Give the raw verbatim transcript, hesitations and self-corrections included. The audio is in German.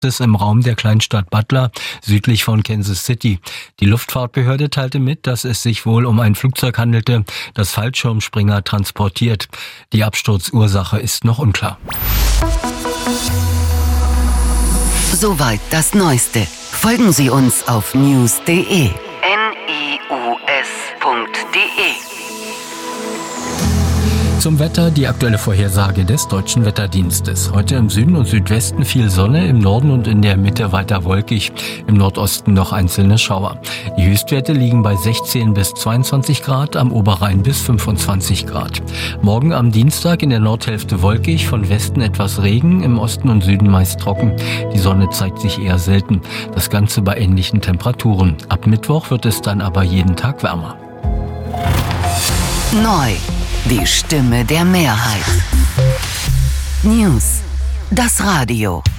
im Raum der Kleinstadt Butler, südlich von Kansas City. Die Luftfahrtbehörde teilte mit, dass es sich wohl um ein Flugzeug handelte, das Fallschirmspringer transportiert. Die Absturzursache ist noch unklar. Soweit das Neueste. Folgen Sie uns auf news punkt de. N I U S punkt de. Zum Wetter die aktuelle Vorhersage des Deutschen Wetterdienstes. Heute im Süden und Südwesten viel Sonne, im Norden und in der Mitte weiter wolkig, im Nordosten noch einzelne Schauer. Die Höchstwerte liegen bei sechzehn bis zweiundzwanzig Grad, am Oberrhein bis fünfundzwanzig Grad. Morgen am Dienstag in der Nordhälfte wolkig, von Westen etwas Regen, im Osten und Süden meist trocken. Die Sonne zeigt sich eher selten. Das Ganze bei ähnlichen Temperaturen. Ab Mittwoch wird es dann aber jeden Tag wärmer. Neu. Die Stimme der Mehrheit. News. Das Radio.